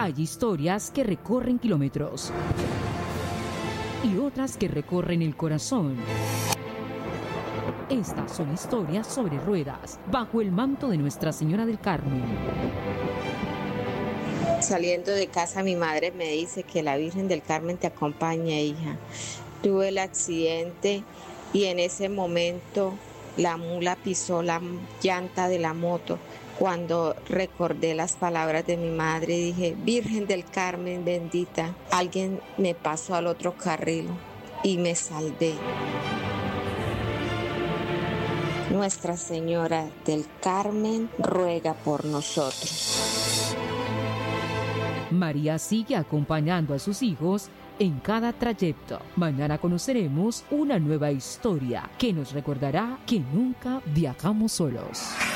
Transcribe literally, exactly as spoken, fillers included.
Hay historias que recorren kilómetros y otras que recorren el corazón. Estas son historias sobre ruedas, bajo el manto de Nuestra Señora del Carmen. Saliendo de casa, mi madre me dice que la Virgen del Carmen te acompaña, hija. Tuve el accidente y en ese momento la mula pisó la llanta de la moto. Cuando recordé las palabras de mi madre, dije, Virgen del Carmen bendita, alguien me pasó al otro carril y me salvé. Nuestra Señora del Carmen ruega por nosotros. María sigue acompañando a sus hijos en cada trayecto. Mañana conoceremos una nueva historia que nos recordará que nunca viajamos solos.